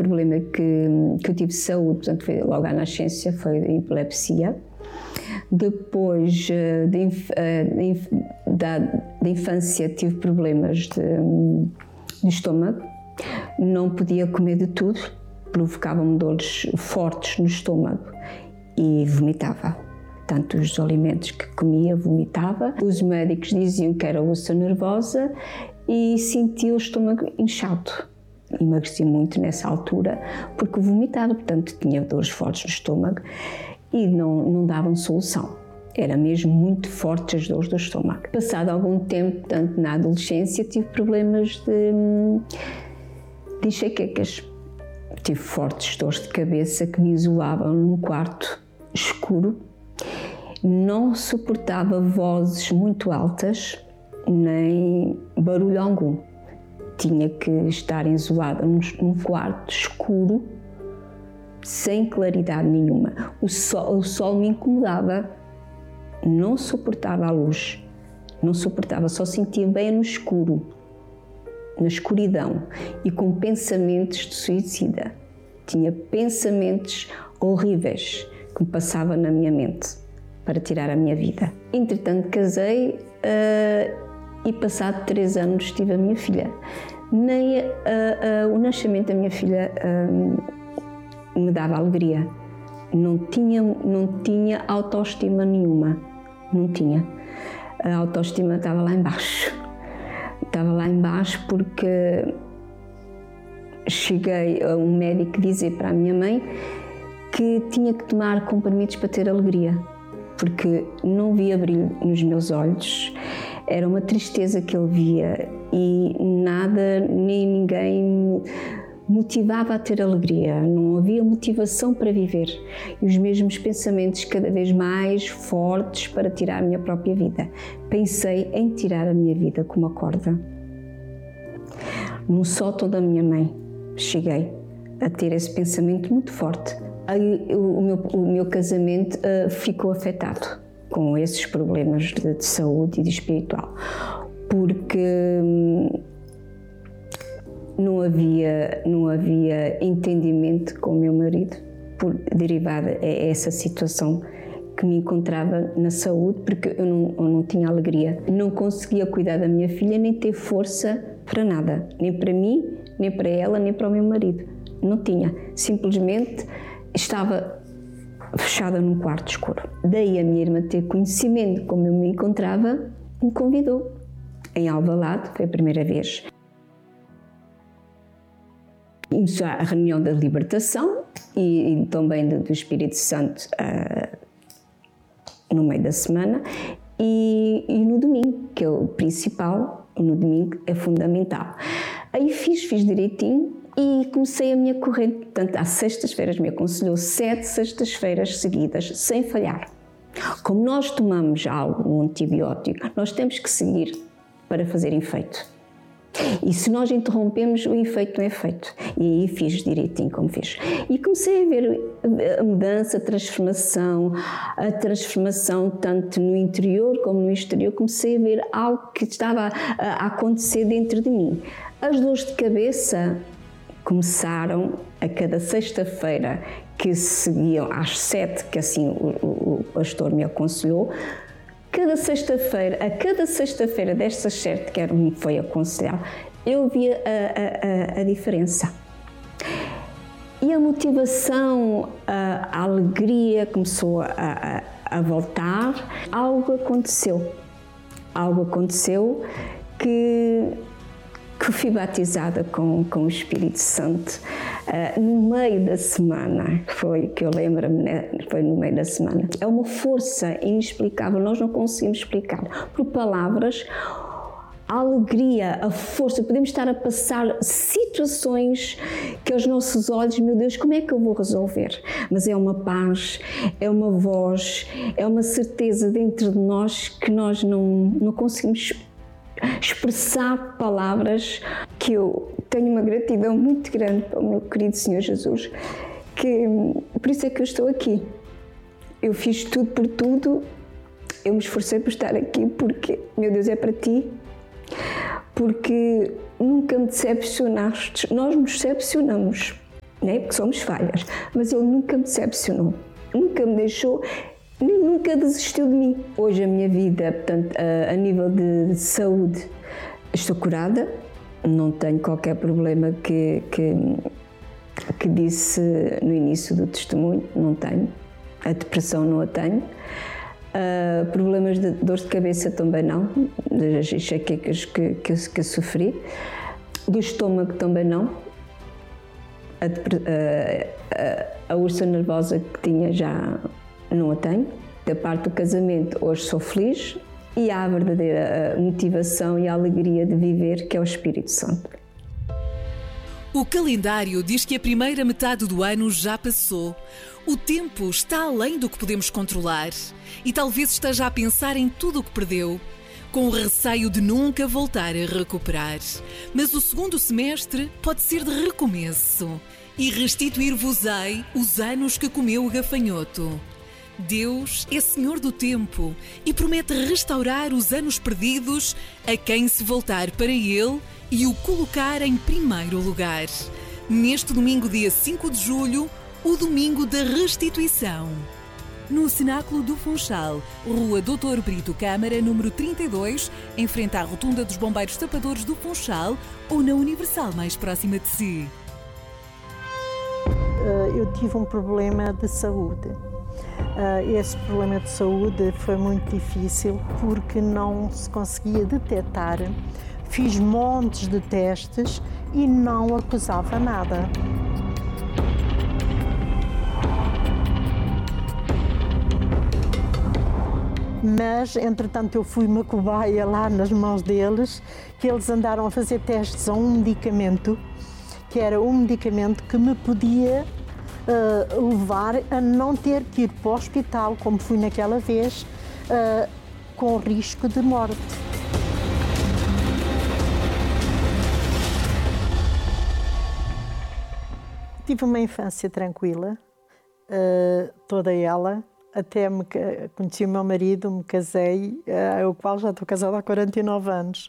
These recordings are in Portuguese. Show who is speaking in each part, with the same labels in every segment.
Speaker 1: problema que eu tive de saúde, portanto, foi logo à nascença, foi a epilepsia. Depois da infância tive problemas de estômago, não podia comer de tudo, provocavam-me dores fortes no estômago e vomitava. Tanto os alimentos que comia, vomitava. Os médicos diziam que era úlcera nervosa e sentia o estômago inchado. Emagreci muito nessa altura porque vomitava, portanto tinha dores fortes no estômago e não davam solução. Era mesmo muito forte as dores do estômago. Passado algum tempo, portanto na adolescência, tive problemas de enxaquecas. Tive fortes dores de cabeça que me isolavam num quarto escuro. Não suportava vozes muito altas, nem barulho algum. Tinha que estar isolada num quarto escuro, sem claridade nenhuma. O sol me incomodava, não suportava a luz, não suportava, só sentia bem no escuro, na escuridão e com pensamentos de suicida. Tinha pensamentos horríveis que me passavam na minha mente para tirar a minha vida. Entretanto, casei e passado 3 anos tive a minha filha. Nem o nascimento da minha filha me dava alegria. Não tinha autoestima nenhuma. Não tinha. A autoestima estava lá embaixo. Estava lá embaixo porque cheguei a um médico dizer para a minha mãe que tinha que tomar comprimidos para ter alegria, porque não via brilho nos meus olhos, era uma tristeza que ele via e nada nem ninguém me motivava a ter alegria, não havia motivação para viver e os mesmos pensamentos cada vez mais fortes para tirar a minha própria vida. Pensei em tirar a minha vida com uma corda. No sótão da minha mãe cheguei a ter esse pensamento muito forte. Aí o meu casamento ficou afetado com esses problemas de saúde e de espiritual, porque não havia entendimento com o meu marido, derivada a essa situação que me encontrava na saúde, porque eu não tinha alegria. Não conseguia cuidar da minha filha, nem ter força para nada, nem para mim, nem para ela, nem para o meu marido. Não tinha, simplesmente estava fechada num quarto escuro. Daí a minha irmã ter conhecimento de como eu me encontrava, me convidou. Em Alvalade, foi a primeira vez. Começou a reunião da libertação e também do Espírito Santo no meio da semana e no domingo, que é o principal, no domingo é fundamental. Aí fiz direitinho e comecei a minha corrente. Portanto, às sextas-feiras me aconselhou 7 sextas-feiras seguidas, sem falhar. Como nós tomamos algo, um antibiótico, nós temos que seguir para fazer efeito. E se nós interrompemos, o efeito não é feito. E aí fiz direitinho como fiz. E comecei a ver a mudança, a transformação tanto no interior como no exterior. Comecei a ver algo que estava a acontecer dentro de mim. As dores de cabeça começaram a cada sexta-feira, que seguiam às 7, que assim o pastor me aconselhou. A cada sexta-feira destas 7 que me foi aconselhado, eu via a diferença. E a motivação, a alegria começou a voltar. Algo aconteceu que fui batizada com o Espírito Santo no meio da semana, foi que eu lembro-me, foi no meio da semana. É uma força inexplicável, nós não conseguimos explicar por palavras. A alegria, a força, podemos estar a passar situações que aos nossos olhos, meu Deus, como é que eu vou resolver? Mas é uma paz, é uma voz, é uma certeza dentro de nós que nós não conseguimos expressar palavras, que eu tenho uma gratidão muito grande para o meu querido Senhor Jesus, que por isso é que eu estou aqui. Eu fiz tudo por tudo, eu me esforcei por estar aqui porque, meu Deus, é para ti, porque nunca me decepcionaste. Nós nos decepcionamos, né? Porque somos falhas, mas Ele nunca me decepcionou, nunca me deixou, nem nunca desistiu de mim. Hoje a minha vida, portanto, a nível de saúde, estou curada, não tenho qualquer problema que disse no início do testemunho, não tenho. A depressão não a tenho. Problemas de dor de cabeça também não, das enxaquecas que eu sofri. Do estômago também não. A úlcera nervosa que tinha já não a tenho. Da parte do casamento, hoje sou feliz e há a verdadeira motivação e a alegria de viver, que é o Espírito Santo.
Speaker 2: O calendário diz que a primeira metade do ano já passou. O tempo está além do que podemos controlar e talvez esteja a pensar em tudo o que perdeu, com o receio de nunca voltar a recuperar. Mas o segundo semestre pode ser de recomeço e restituir-vos-ei os anos que comeu o gafanhoto. Deus é Senhor do tempo e promete restaurar os anos perdidos a quem se voltar para Ele e o colocar em primeiro lugar. Neste domingo, dia 5 de julho, o domingo da restituição. No Cenáculo do Funchal, Rua Doutor Brito Câmara, número 32, em frente à Rotunda dos Bombeiros Tapadores do Funchal ou na Universal mais próxima de si.
Speaker 3: Eu tive um problema de saúde. Esse problema de saúde foi muito difícil porque não se conseguia detectar. Fiz montes de testes e não acusava nada. Mas, entretanto, eu fui uma cobaia lá nas mãos deles, que eles andaram a fazer testes a um medicamento, que era um medicamento que me podia levar a não ter que ir para o hospital, como fui naquela vez, com risco de morte. Tive uma infância tranquila, toda ela, até conheci o meu marido, me casei, o qual já estou casada há 49 anos.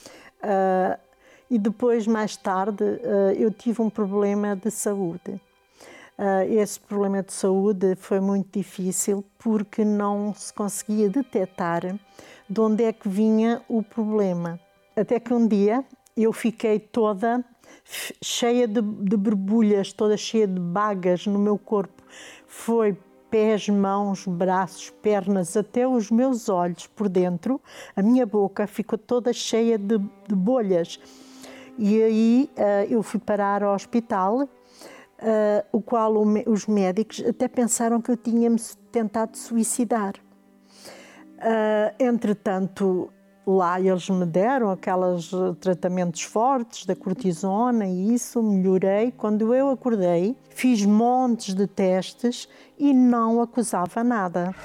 Speaker 3: E depois, mais tarde, eu tive um problema de saúde. Esse problema de saúde foi muito difícil porque não se conseguia detectar de onde é que vinha o problema. Até que um dia eu fiquei toda cheia de borbulhas, toda cheia de bagas no meu corpo. Foi pés, mãos, braços, pernas, até os meus olhos por dentro. A minha boca ficou toda cheia de bolhas. E aí eu fui parar ao hospital, o qual os médicos até pensaram que eu tinha-me tentado suicidar. Entretanto, lá eles me deram aqueles tratamentos fortes da cortisona e isso, melhorei. Quando eu acordei, fiz montes de testes e não acusava nada.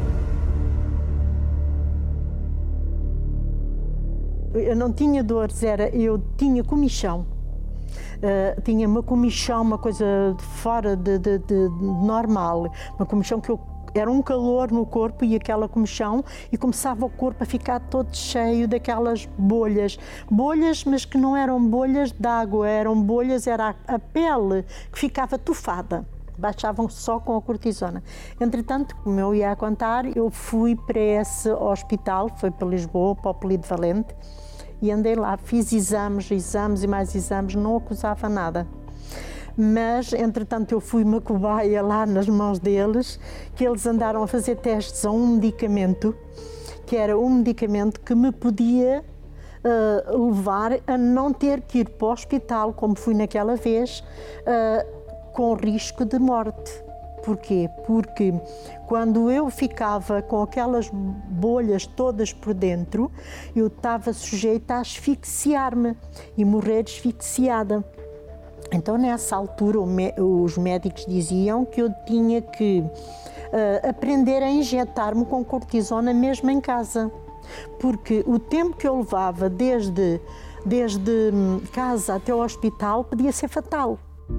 Speaker 3: Eu não tinha dores, eu tinha comichão. Tinha uma comichão, uma coisa fora de normal, uma comichão que era um calor no corpo e aquela comichão, e começava o corpo a ficar todo cheio daquelas bolhas. Bolhas, mas que não eram bolhas de água, eram bolhas, era a pele que ficava tufada. Baixavam só com a cortisona. Entretanto, como eu ia a contar, eu fui para esse hospital, foi para Lisboa, para o Polido Valente, e andei lá, fiz exames e mais exames, não acusava nada. Mas, entretanto, eu fui uma cobaia lá nas mãos deles, que eles andaram a fazer testes a um medicamento, que era um medicamento que me podia levar a não ter que ir para o hospital, como fui naquela vez, com risco de morte. Porquê? Porque quando eu ficava com aquelas bolhas todas por dentro, eu estava sujeita a asfixiar-me e morrer asfixiada. Então, nessa altura, os médicos diziam que eu tinha que aprender a injetar-me com cortisona mesmo em casa. Porque o tempo que eu levava desde casa até o hospital podia ser fatal.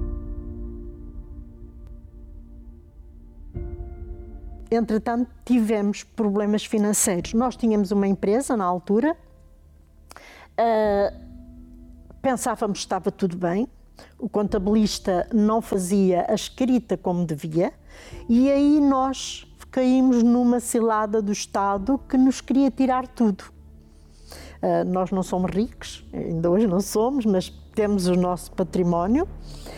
Speaker 3: Entretanto, tivemos problemas financeiros. Nós tínhamos uma empresa na altura, pensávamos que estava tudo bem, o contabilista não fazia a escrita como devia, e aí nós caímos numa cilada do Estado que nos queria tirar tudo. Nós não somos ricos, ainda hoje não somos, mas temos o nosso património,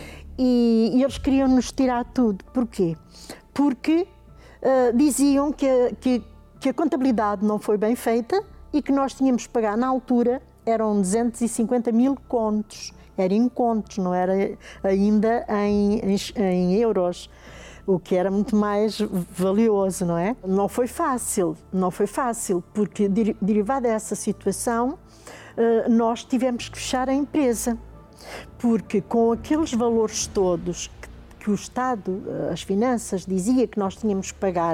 Speaker 3: e eles queriam nos tirar tudo. Porquê? Porque diziam que a contabilidade não foi bem feita e que nós tínhamos que pagar, na altura, eram 250 mil contos. Era em contos, não era ainda em euros, o que era muito mais valioso, não é? Não foi fácil, porque derivada dessa situação, nós tivemos que fechar a empresa, porque com aqueles valores todos que o Estado, as finanças, dizia que nós tínhamos que pagar,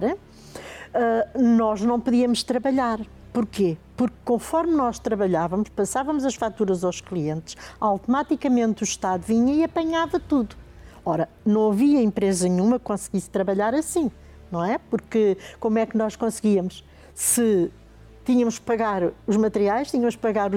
Speaker 3: nós não podíamos trabalhar. Porquê? Porque conforme nós trabalhávamos, passávamos as faturas aos clientes, automaticamente o Estado vinha e apanhava tudo. Ora, não havia empresa nenhuma que conseguisse trabalhar assim, não é? Porque como é que nós conseguíamos? Se tínhamos que pagar os materiais, tínhamos que pagar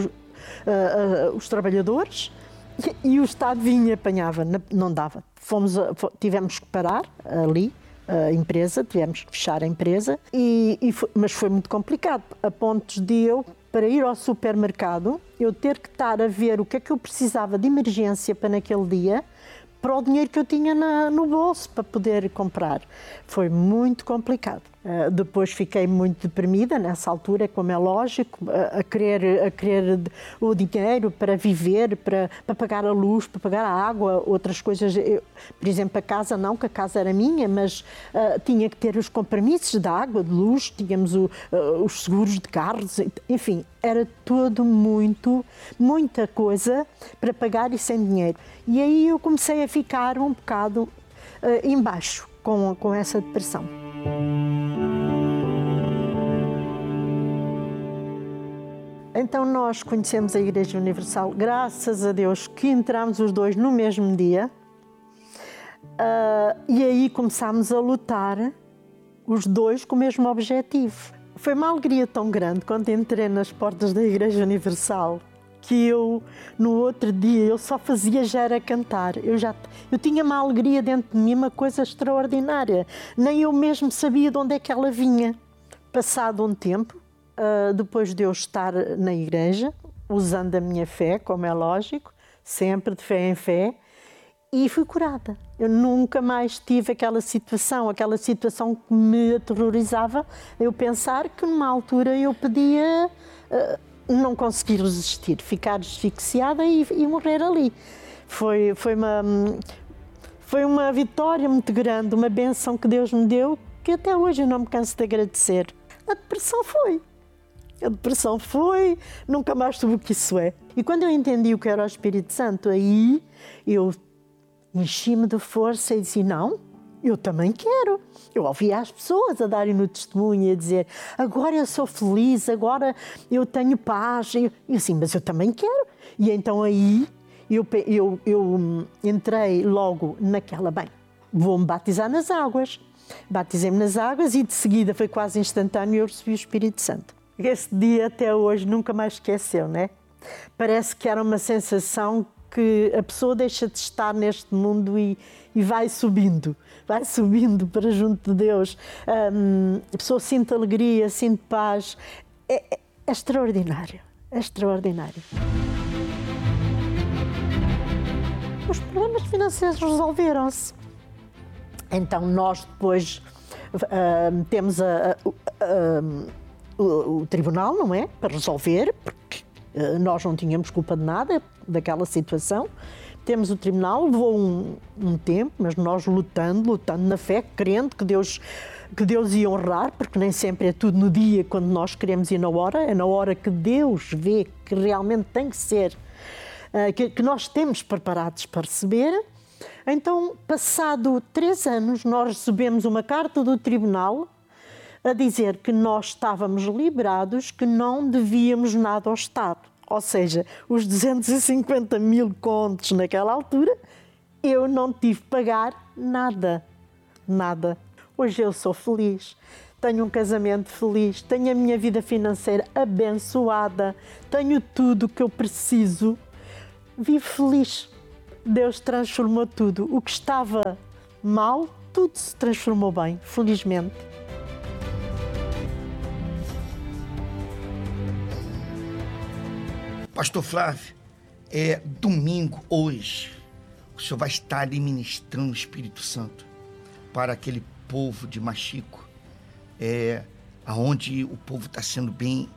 Speaker 3: os trabalhadores e o Estado vinha e apanhava, não dava. Tivemos que parar ali a empresa, tivemos que fechar a empresa, mas foi muito complicado, a pontos de eu, para ir ao supermercado, eu ter que estar a ver o que é que eu precisava de emergência para naquele dia, para o dinheiro que eu tinha no bolso para poder comprar. Foi muito complicado. Depois fiquei muito deprimida nessa altura, como é lógico, a querer o dinheiro para viver, para pagar a luz, para pagar a água, outras coisas. Por exemplo, a casa não, que a casa era minha, mas tinha que ter os compromissos de água, de luz, tínhamos os seguros de carros, enfim, era tudo muita coisa para pagar e sem dinheiro. E aí eu comecei a ficar um bocado embaixo com essa depressão. Então nós conhecemos a Igreja Universal, graças a Deus que entramos os dois no mesmo dia, e aí começámos a lutar os dois com o mesmo objetivo. Foi uma alegria tão grande quando entrei nas portas da Igreja Universal que eu, no outro dia, eu só fazia já era cantar. Eu tinha uma alegria dentro de mim, uma coisa extraordinária. Nem eu mesmo sabia de onde é que ela vinha. Passado um tempo, depois de eu estar na igreja, usando a minha fé, como é lógico, sempre de fé em fé, e fui curada. Eu nunca mais tive aquela situação que me aterrorizava, eu pensar que numa altura eu podia não conseguir resistir, ficar asfixiada e morrer ali. Foi uma vitória muito grande, uma bênção que Deus me deu, que até hoje eu não me canso de agradecer. A depressão foi, nunca mais soube o que isso é. E quando eu entendi o que era o Espírito Santo, aí eu enchi-me de força e disse, não, eu também quero. Eu ouvia as pessoas a darem-no testemunho e a dizer, agora eu sou feliz, agora eu tenho paz. E assim, mas eu também quero. E então aí eu entrei logo naquela, vou-me batizar nas águas. Batizei-me nas águas e de seguida foi quase instantâneo, eu recebi o Espírito Santo. Esse dia até hoje nunca mais esqueceu, né? Parece que era uma sensação que a pessoa deixa de estar neste mundo e vai subindo para junto de Deus. A pessoa sente alegria, sente paz. É extraordinário, é extraordinário. Os problemas financeiros resolveram-se. Então nós depois temos o tribunal, não é? Para resolver, porque nós não tínhamos culpa de nada daquela situação. Temos o tribunal, levou um tempo, mas nós lutando na fé, crendo que Deus ia honrar, porque nem sempre é tudo no dia quando nós queremos ir na hora, é na hora que Deus vê que realmente tem que ser, que nós temos preparados para receber. Então, passado 3 anos, nós recebemos uma carta do tribunal a dizer que nós estávamos liberados, que não devíamos nada ao Estado. Ou seja, os 250 mil contos naquela altura, eu não tive que pagar nada. Hoje eu sou feliz, tenho um casamento feliz, tenho a minha vida financeira abençoada, tenho tudo o que eu preciso, vivo Deus transformou tudo. O que estava mal, tudo se transformou bem, felizmente.
Speaker 4: Pastor Flávio, domingo, hoje, o senhor vai estar ali ministrando o Espírito Santo para aquele povo de Machico, onde o povo está sendo bem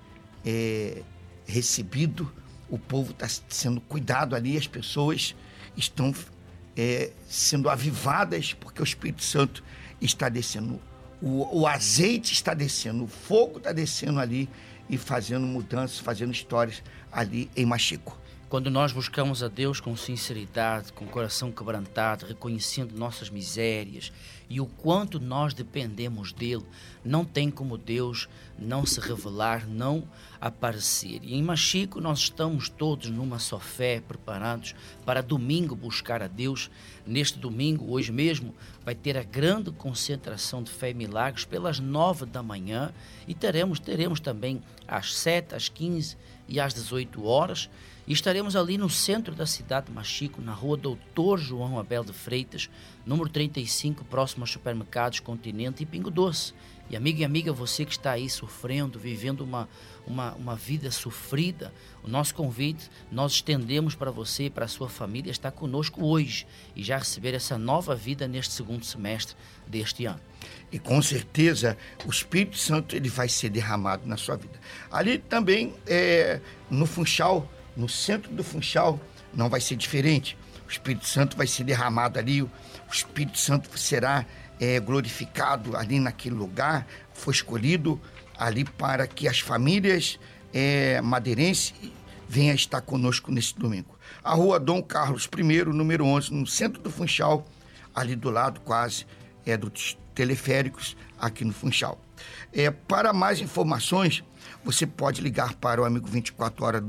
Speaker 4: recebido, o povo está sendo cuidado ali, as pessoas estão sendo avivadas, porque o Espírito Santo está descendo, o azeite está descendo, o fogo está descendo ali e fazendo mudanças, fazendo histórias ali em Machico.
Speaker 5: Quando nós buscamos a Deus com sinceridade, com o coração quebrantado, reconhecendo nossas misérias e o quanto nós dependemos dele, não tem como Deus não se revelar, não aparecer. E em Machico nós estamos todos numa só fé, preparados para domingo buscar a Deus. Neste domingo, hoje mesmo, vai ter a grande concentração de fé e milagres pelas 9 da manhã e teremos também às 7, às 15 e às 18 horas. E estaremos ali no centro da cidade de Machico, na rua Doutor João Abel de Freitas, número 35, próximo aos supermercados Continente e Pingo Doce. E amiga, você que está aí sofrendo, vivendo uma vida sofrida, o nosso convite nós estendemos para você e para a sua família estar conosco hoje e já receber essa nova vida neste segundo semestre deste ano.
Speaker 4: E com certeza o Espírito Santo ele vai ser derramado na sua vida. Ali também no Funchal, no centro do Funchal, não vai ser diferente. O Espírito Santo vai ser derramado ali, o Espírito Santo será glorificado ali naquele lugar, foi escolhido ali para que as famílias madeirenses venham estar conosco nesse domingo. A rua Dom Carlos I, número 11, no centro do Funchal, ali do lado quase dos teleféricos aqui no Funchal. Para mais informações, você pode ligar para o Amigo 24 Horas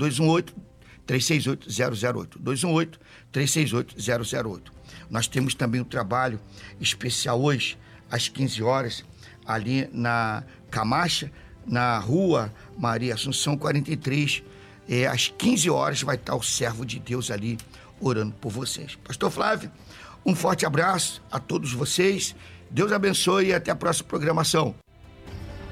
Speaker 4: 218-368-008, 218-368-008. Nós temos também um trabalho especial hoje, às 15 horas, ali na Camacha, na rua Maria Assunção 43, às 15 horas vai estar o servo de Deus ali orando por vocês. Pastor Flávio, um forte abraço a todos vocês, Deus abençoe e até a próxima programação.